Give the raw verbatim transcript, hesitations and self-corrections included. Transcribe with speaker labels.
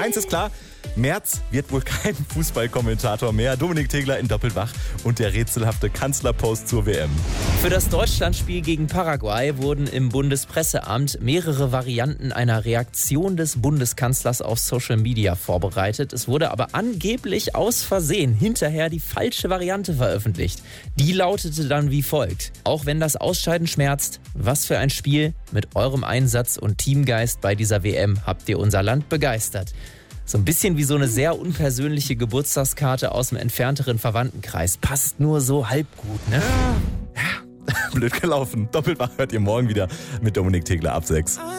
Speaker 1: Eins ist klar, Merz wird wohl kein Fußballkommentator mehr. Dominik Tegler in Doppelwach und der rätselhafte Kanzlerpost zur W M.
Speaker 2: Für das Deutschlandspiel gegen Paraguay wurden im Bundespresseamt mehrere Varianten einer Reaktion des Bundeskanzlers auf Social Media vorbereitet. Es wurde aber angeblich aus Versehen hinterher die falsche Variante veröffentlicht. Die lautete dann wie folgt: Auch wenn das Ausscheiden schmerzt, was für ein Spiel. Mit eurem Einsatz und Teamgeist bei dieser W M habt ihr unser Land begeistert. So ein bisschen wie so eine sehr unpersönliche Geburtstagskarte aus dem entfernteren Verwandtenkreis. Passt nur so halb gut, ne?
Speaker 1: Ja, blöd gelaufen. Doppelwach hört ihr morgen wieder mit Dominik Tegler ab sechs.